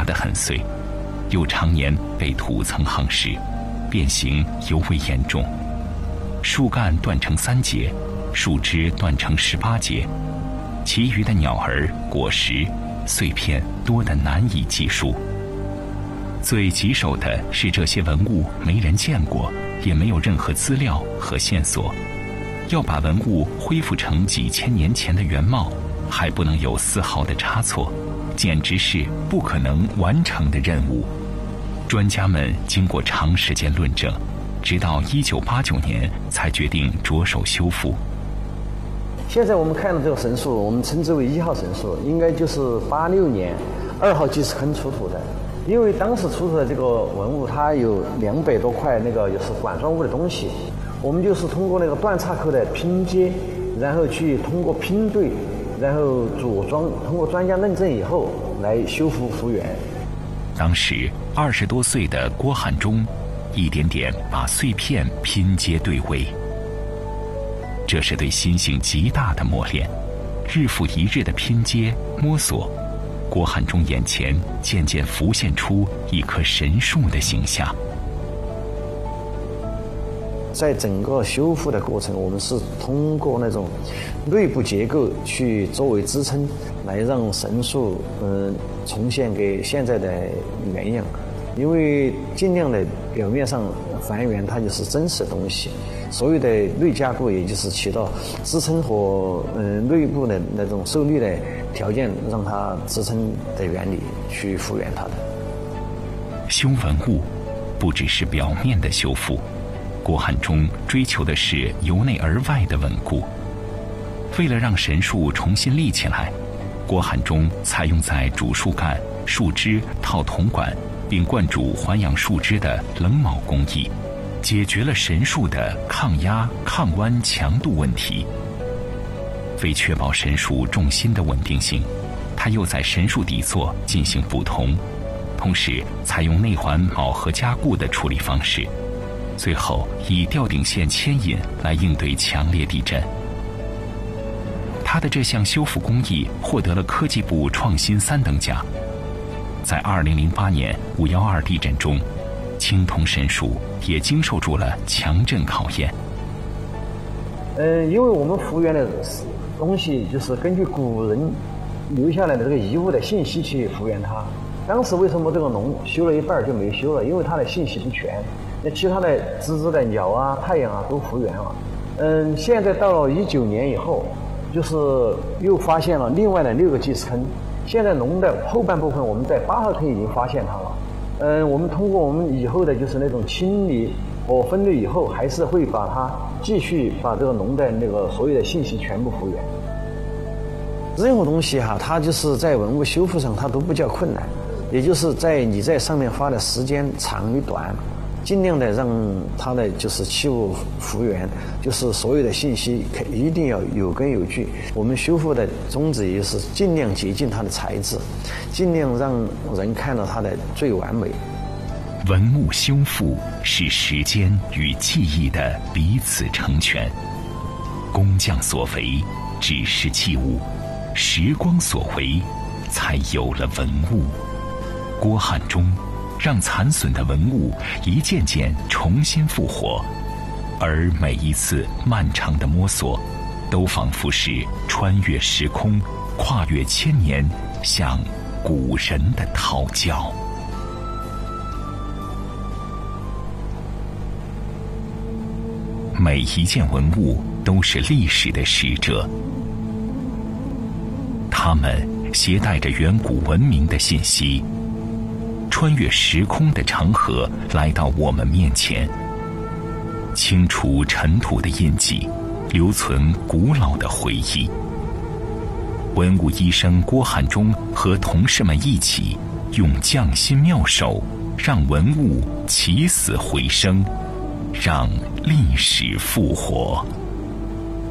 压得很碎，又常年被土层夯实，变形尤为严重。树干断成3节，树枝断成18节，其余的鸟儿、果实、碎片多得难以计数。最棘手的是，这些文物没人见过，也没有任何资料和线索。要把文物恢复成几千年前的原貌，还不能有丝毫的差错，简直是不可能完成的任务。专家们经过长时间论证，直到1989年才决定着手修复。 现在我们看到这个神树，我们称之为1号神树，应该就是86年2号祭祀坑出土的。因为当时出土的这个文物，它有200多块那个就是管状物的东西，我们就是通过那个断岔口的拼接，然后去通过拼对，然后组装，通过专家认证以后来修复复原。 当时20多岁的郭汉忠，一点点把碎片拼接对位。这是对心性极大的磨练，日复一日的拼接摸索，郭汉忠眼前渐渐浮现出一棵神树的形象。 在整个修复的过程，我们是通过那种内部结构去作为支撑，来让神树重现给现在的原样。因为尽量的表面上还原它就是真实的东西，所有的内加固也就是起到支撑和内部的那种受力的条件，让它支撑的原理去复原它的。 修文物不只是表面的修复，郭汉忠追求的是由内而外的稳固。为了让神树重新立起来，郭汉忠采用在主树干、树枝套铜管并灌注环氧树脂的冷铆工艺，解决了神树的抗压、抗弯强度问题。为确保神树重心的稳定性，他又在神树底座进行补铜，同时采用内环铆合加固的处理方式，最后以吊顶线牵引来应对强烈地震。他的这项修复工艺获得了科技部创新3等奖。在2008年5.12地震中，青铜神树也经受住了强震考验。 因为我们复原的东西就是根据古人留下来的这个遗物的信息去复原它。当时为什么这个龙修了一半就没修了？因为它的信息不全，那其他的枝枝的鸟啊、太阳啊都复原了。现在到了19年以后，就是又发现了另外的6个祭祀坑。现在龙的后半部分，我们在8号坑已经发现它了。我们通过我们以后的就是那种清理和分类以后，还是会把它继续把这个龙的那个所有的信息全部复原。任何东西它就是在文物修复上它都不叫困难，也就是你在上面花的时间长与短，尽量的让它的就是器物复原，就是所有的信息一定要有根有据。我们修复的宗旨也是尽量接近它的材质，尽量让人看到它的最完美。 文物修复是时间与记忆的彼此成全，工匠所为只是器物，时光所为才有了文物。郭汉忠让残损的文物一件件重新复活，而每一次漫长的摸索，都仿佛是穿越时空、跨越千年，向古人的讨教。每一件文物都是历史的使者，它们携带着远古文明的信息，穿越时空的长河来到我们面前，清除尘土的印记，留存古老的回忆。文物医生郭汉忠和同事们一起用匠心妙手，让文物起死回生，让历史复活。